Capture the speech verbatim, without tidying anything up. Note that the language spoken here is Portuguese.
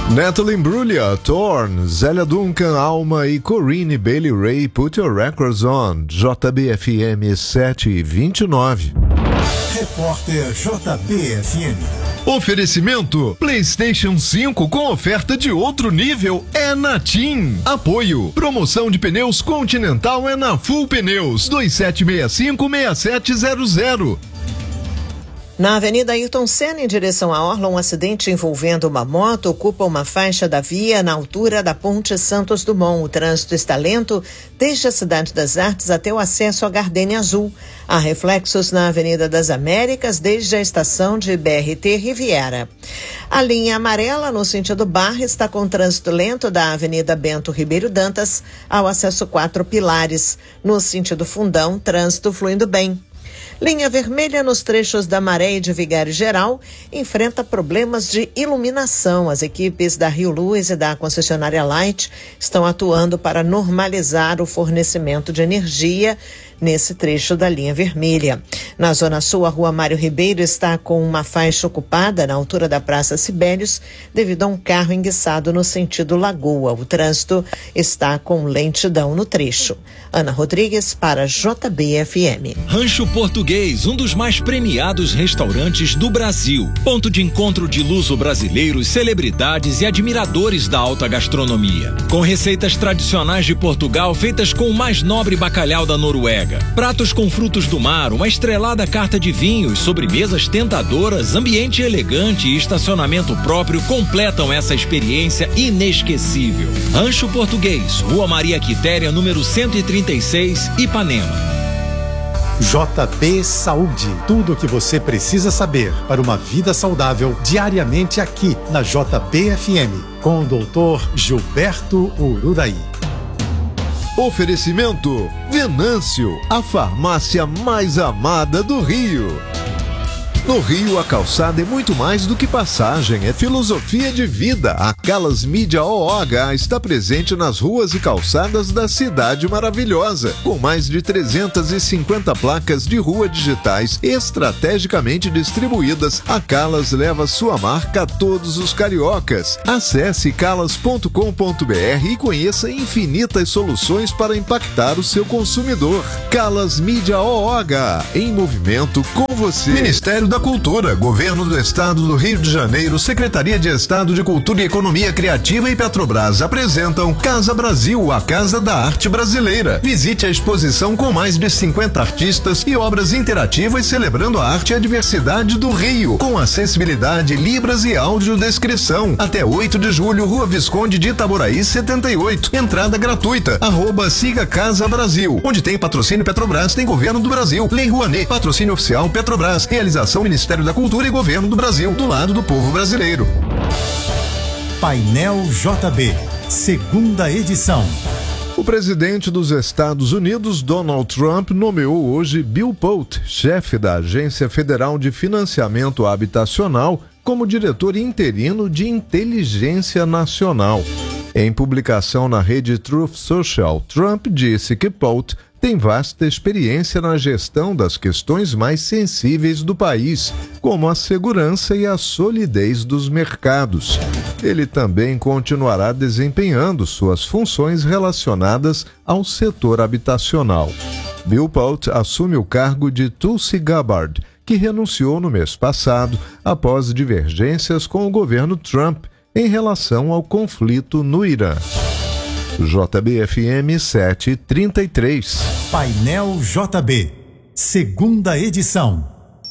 Natalie Imbruglia, Torn, Zélia Duncan, Alma e Corinne Bailey Rae, Put Your Records On, J B F M sete e vinte e nove. Repórter J B F M. Oferecimento PlayStation cinco com oferta de outro nível é na TIM. Apoio. Promoção de pneus Continental é na Full Pneus. dois sete seis cinco, seis sete zero zero. Na Avenida Ayrton Senna, em direção à Orla, um acidente envolvendo uma moto ocupa uma faixa da via na altura da Ponte Santos Dumont. O trânsito está lento desde a Cidade das Artes até o acesso à Gardênia Azul. Há reflexos na Avenida das Américas desde a estação de B R T Riviera. A linha amarela, no sentido Barra, está com trânsito lento da Avenida Bento Ribeiro Dantas ao acesso Quatro Pilares. No sentido Fundão, trânsito fluindo bem. Linha vermelha nos trechos da Maré e de Vigário Geral enfrenta problemas de iluminação. As equipes da Rio Luz e da concessionária Light estão atuando para normalizar o fornecimento de energia nesse trecho da linha vermelha. Na Zona Sul, a Rua Mário Ribeiro está com uma faixa ocupada na altura da Praça Sibelius devido a um carro enguiçado no sentido Lagoa. O trânsito está com lentidão no trecho. Ana Rodrigues para J B F M. Rancho Português, um dos mais premiados restaurantes do Brasil. Ponto de encontro de luso-brasileiros, celebridades e admiradores da alta gastronomia. Com receitas tradicionais de Portugal feitas com o mais nobre bacalhau da Noruega. Pratos com frutos do mar, uma estrelada carta de vinhos, sobremesas tentadoras, ambiente elegante e estacionamento próprio completam essa experiência inesquecível. Rancho Português, Rua Maria Quitéria, número cento e trinta e seis, Ipanema. J B Saúde. Tudo o que você precisa saber para uma vida saudável diariamente aqui na J B F M com o doutor Gilberto Ururaí. Oferecimento Venâncio, a farmácia mais amada do Rio. No Rio, a calçada é muito mais do que passagem, é filosofia de vida. A Calas Mídia O O H está presente nas ruas e calçadas da cidade maravilhosa, com mais de trezentas e cinquenta placas de rua digitais estrategicamente distribuídas. A Calas leva sua marca a todos os cariocas. Acesse calas ponto com ponto b r e conheça infinitas soluções para impactar o seu consumidor. Calas Mídia O O H, em movimento com você. Ministério da Cultura, Governo do Estado do Rio de Janeiro, Secretaria de Estado de Cultura e Economia Criativa e Petrobras apresentam Casa Brasil, a Casa da Arte Brasileira. Visite a exposição com mais de cinquenta artistas e obras interativas celebrando a arte e a diversidade do Rio, com acessibilidade, libras e audiodescrição. Até oito de julho, Rua Visconde de Itaboraí, setenta e oito. Entrada gratuita. Arroba siga Casa Brasil. Onde tem patrocínio Petrobras, tem Governo do Brasil. Lei Rouanet, patrocínio oficial Petrobras. Realização Ministério da Cultura e Governo do Brasil, do lado do povo brasileiro. Painel J B, segunda edição. O presidente dos Estados Unidos, Donald Trump, nomeou hoje Bill Pout, chefe da Agência Federal de Financiamento Habitacional, como diretor interino de Inteligência Nacional. Em publicação na rede Truth Social, Trump disse que Pout tem vasta experiência na gestão das questões mais sensíveis do país, como a segurança e a solidez dos mercados. Ele também continuará desempenhando suas funções relacionadas ao setor habitacional. Bill Pout assume o cargo de Tulsi Gabbard, que renunciou no mês passado após divergências com o governo Trump em relação ao conflito no Irã. J B F M sete e trinta e três. Painel J B, segunda edição.